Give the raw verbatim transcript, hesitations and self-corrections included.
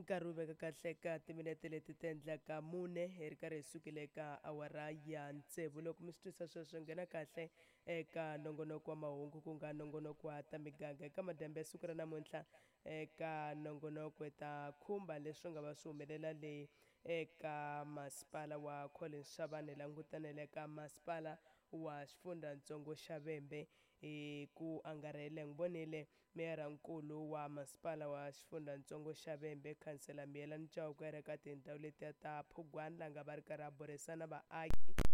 nkarhi wu veka kahle ka timinete leti ti endlaka mune hi ri karhi hi sukile ka awara ya ntsevu loko mi swi twisisa sweswo nghena kahle eka nongonoko wa mahungu ku nga nongonoko wa ta miganga eka madembe ya siku ra namuntlha eka nongonoko ta khumba leswi nga va swi humelela leyi eka masipala wa Collins Shabane langutanele ka masipala wa xifundzatsongo xa Vhembe hi ku angarhela ngi vonile meyarankulu wa masipala wa xifundzatsongo xa Vhembe khansela Miyelani Chauke eka tindhawu leti ta Phugwana la nga va ri karhi a burisana vaaki